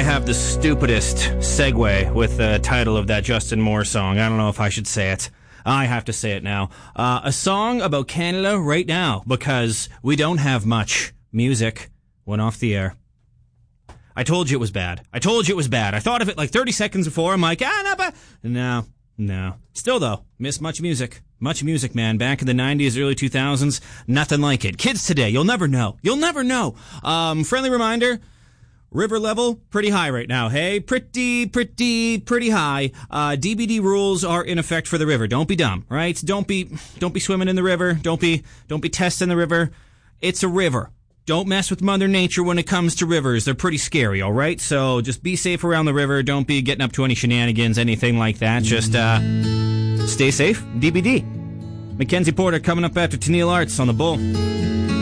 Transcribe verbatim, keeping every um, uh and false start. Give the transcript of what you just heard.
have the stupidest segue with the title of that Justin Moore song. I don't know if I should say it. I have to say it now. Uh, a song about Canada right now, because we don't have much music. Went off the air. I told you it was bad. I told you it was bad. I thought of it like thirty seconds before. I'm like, ah, no, but no, no. Still, though, miss much music. Much music, man. Back in the nineties, early two thousands, nothing like it. Kids today, you'll never know. You'll never know. Um, friendly reminder, river level, pretty high right now. Hey, pretty, pretty, pretty high. Uh, D B D rules are in effect for the river. Don't be dumb, right? Don't be, don't be swimming in the river. Don't be, don't be testing the river. It's a river. Don't mess with Mother Nature when it comes to rivers. They're pretty scary, all right? So just be safe around the river. Don't be getting up to any shenanigans, anything like that. Just uh, stay safe. D B D. Mackenzie Porter coming up after Tennille Arts on the Bull.